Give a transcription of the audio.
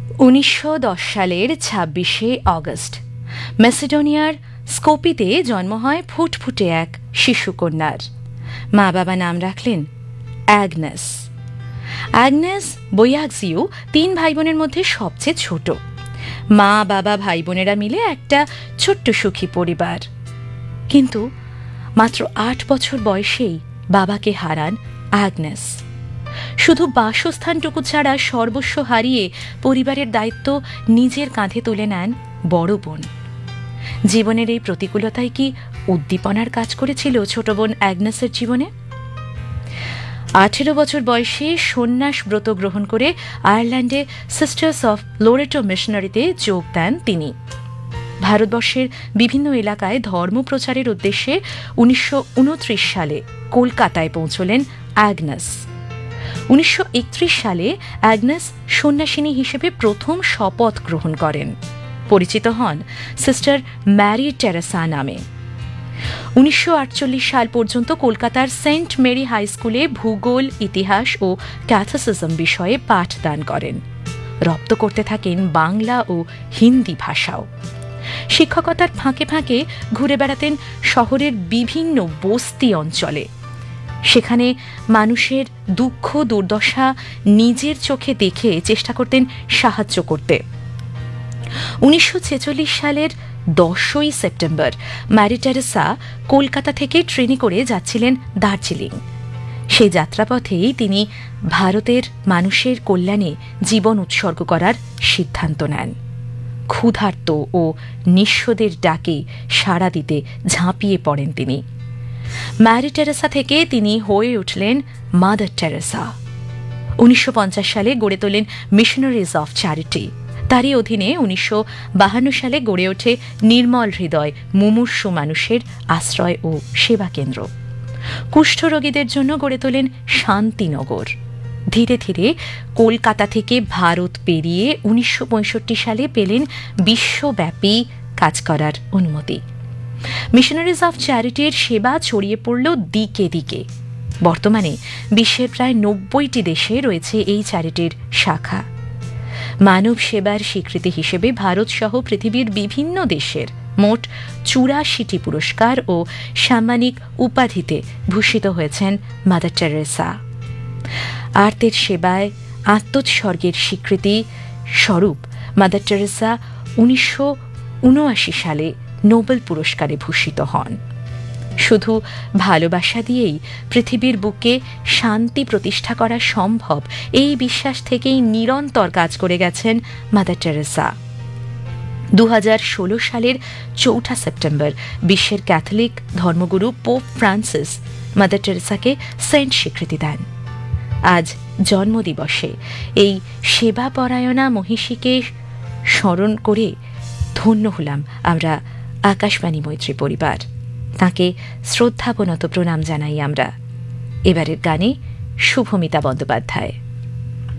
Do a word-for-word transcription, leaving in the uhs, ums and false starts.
উনিশশো দশ সালের ছাব্বিশে অগস্ট ম্যাসেডোনিয়ার স্কোপিতে জন্ম হয় ফুটফুটে এক শিশুকন্যার। মা বাবা নাম রাখলেন অ্যাগনেস। অ্যাগনেস বোয়াগজিউ তিন ভাই বোনের মধ্যে সবচেয়ে ছোট। মা বাবা ভাই বোনেরা মিলে একটা ছোট্ট সুখী পরিবার। কিন্তু মাত্র আট বছর বয়সেই বাবাকে হারান অ্যাগনেস। শুধু বাসস্থানটুকু ছাড়া সর্বস্ব হারিয়ে পরিবারের দায়িত্ব নিজের কাঁধে তুলে নেন বড় বোন। জীবনের এই প্রতিকূলতায় কি উদ্দীপনার কাজ করেছিল ছোট বোন অ্যাগনেসের জীবনে? আঠেরো বছর বয়সে সন্ন্যাস ব্রত গ্রহণ করে আয়ারল্যান্ডে সিস্টার্স অফ লোরেটো মিশনারিতে যোগ দেন তিনি। ভারতবর্ষের বিভিন্ন এলাকায় ধর্ম প্রচারের উদ্দেশ্যে উনিশশো উনত্রিশ সালে কলকাতায় পৌঁছলেন অ্যাগনেস। উনিশশো একত্রিশ সালে অ্যাগনেস সন্ন্যাসিনী হিসেবে প্রথম শপথ গ্রহণ করেন। পরিচিত হন সিস্টার ম্যারি টেরেসা নামে। উনিশশো আটচল্লিশ সাল পর্যন্ত কলকাতার সেন্ট মেরি হাই স্কুলে ভূগোল, ইতিহাস ও ক্যাথিসিজম বিষয়ে পাঠদান করেন। রপ্ত করতে থাকেন বাংলা ও হিন্দি ভাষাও। শিক্ষকতার ফাঁকে ফাঁকে ঘুরে বেড়াতেন শহরের বিভিন্ন বস্তি অঞ্চলে। সেখানে মানুষের দুঃখ দুর্দশা নিজের চোখে দেখে চেষ্টা করতেন সাহায্য করতে। উনিশশো ছেচল্লিশ সালের দশই সেপ্টেম্বর ম্যারি টেরেসা কলকাতা থেকে ট্রেনে করে যাচ্ছিলেন দার্জিলিং। সেই যাত্রাপথেই তিনি ভারতের মানুষের কল্যাণে জীবন উৎসর্গ করার সিদ্ধান্ত নেন। ক্ষুধার্ত ও নিঃস্বদের ডাকে সাড়া দিতে ঝাঁপিয়ে পড়েন তিনি। ম্যারি টেরেসা থেকে তিনি হয়ে উঠলেন মাদার টেরেসা। উনিশশো পঞ্চাশ সালে গড়ে তোলেন মিশনারিজ অফ চ্যারিটি। তারই অধীনে উনিশশো বাহান্ন সালে গড়ে ওঠে নির্মল হৃদয় মুমূর্ষু মানুষের আশ্রয় ও সেবা কেন্দ্র। কুষ্ঠরোগীদের জন্য গড়ে তোলেন শান্তিনগর। ধীরে ধীরে কলকাতা থেকে ভারত পেরিয়ে উনিশশো পঁয়ষট্টি সালে পেলেন বিশ্বব্যাপী কাজ করার অনুমতি। মিশনারিজ অফ চ্যারিটির সেবা ছড়িয়ে পড়ল দিকে দিকে। বর্তমানে বিশ্বের প্রায় নব্বইটি দেশে রয়েছে এই চ্যারিটির শাখা। মানব সেবার স্বীকৃতি হিসেবে ভারত সহ পৃথিবীর বিভিন্ন দেশের মোট চুরাশিটি পুরস্কার ও সাম্মানিক উপাধিতে ভূষিত হয়েছেন মাদার টেরেসা। আর্তের সেবায় আত্মোৎসর্গের স্বীকৃতি স্বরূপ মাদার টেরেসা উনিশশো উনআশি সালে নোবেল পুরস্কারে ভূষিত হন। শুধু ভালোবাসা দিয়েই পৃথিবীর বুকে শান্তি প্রতিষ্ঠা করা সম্ভব, এই বিশ্বাস থেকেই নিরন্তর কাজ করে গেছেন মাদার টেরেসা। দু হাজার ষোলো সালের চৌঠা সেপ্টেম্বর বিশ্বের ক্যাথলিক ধর্মগুরু পোপ ফ্রান্সিস মাদার টেরেসাকে সেন্ট স্বীকৃতি দেন। আজ জন্মদিবসে এই সেবাপরায়ণা মহিষীকে স্মরণ করে ধন্য হলাম আমরা আকাশবাণী মৈত্রী পরিবার। তাঁকে শ্রদ্ধাবনত প্রণাম জানাই আমরা। এবারের গানে শুভমিতা বন্দ্যোপাধ্যায়।